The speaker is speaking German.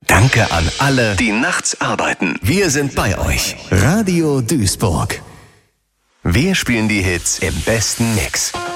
Danke an alle, die nachts arbeiten. Wir sind bei euch. Radio Duisburg. Wir spielen die Hits im besten Mix.